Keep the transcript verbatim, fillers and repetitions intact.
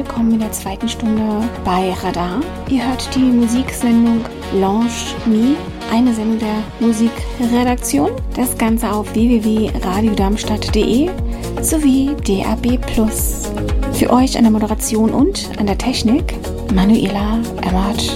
willkommen in der zweiten Stunde bei Radar. Ihr hört die Musiksendung Lounge Me, eine Sendung der Musikredaktion. Das Ganze auf w w w punkt radio darmstadt punkt d e sowie D A B plus. Für euch an der Moderation und an der Technik Manuela Emmert.